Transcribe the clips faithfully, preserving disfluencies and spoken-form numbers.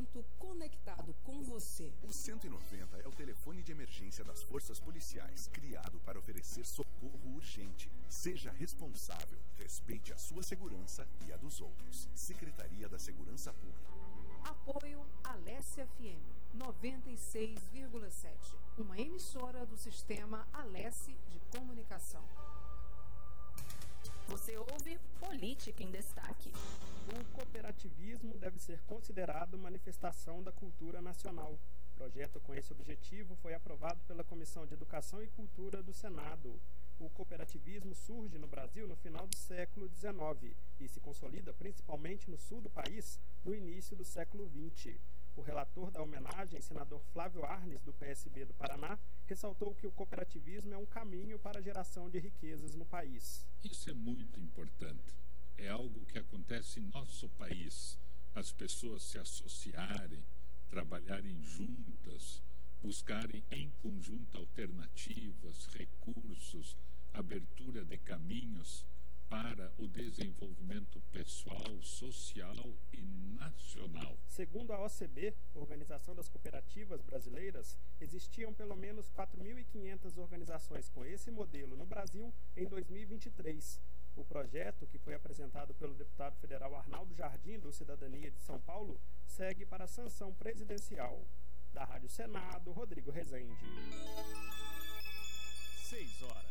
atento, conectado com você. O cento e noventa é o telefone de emergência das forças policiais, criado para oferecer socorro urgente. Seja responsável, respeite a sua segurança e a dos outros. Secretaria da Segurança Pública. Apoio Alesse F M noventa e seis vírgula sete, uma emissora do sistema Alesse de Comunicação. Você ouve Política em Destaque. O cooperativismo deve ser considerado manifestação da cultura nacional. O projeto com esse objetivo foi aprovado pela Comissão de Educação e Cultura do Senado. O cooperativismo surge no Brasil no final do século dezenove e se consolida principalmente no sul do país no início do século vinte. O relator da homenagem, senador Flávio Arnes, do P S B do Paraná, ressaltou que o cooperativismo é um caminho para a geração de riquezas no país. Isso é muito importante. É algo que acontece em nosso país. As pessoas se associarem, trabalharem juntas, buscarem em conjunto alternativas, recursos, abertura de caminhos para o desenvolvimento pessoal, social e nacional. Segundo a O C B, Organização das Cooperativas Brasileiras, existiam pelo menos quatro mil e quinhentas organizações com esse modelo no Brasil em dois mil e vinte e três. O projeto, que foi apresentado pelo deputado federal Arnaldo Jardim, do Cidadania de São Paulo, segue para a sanção presidencial. Da Rádio Senado, Rodrigo Rezende. Seis horas.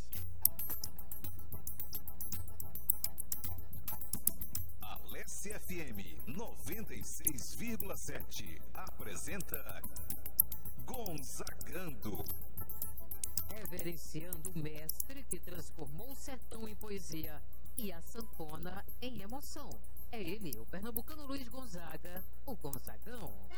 Alesse F M noventa e seis vírgula sete apresenta Gonzagando. Reverenciando o mestre que transformou o sertão em poesia e a sanfona em emoção. É ele, o pernambucano Luiz Gonzaga, o Gonzagão.